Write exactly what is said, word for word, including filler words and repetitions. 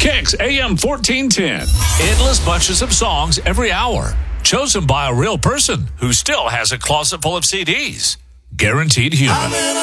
Kicks A M fourteen ten. Endless bunches of songs every hour, chosen by a real person who still has a closet full of C Ds. Guaranteed human.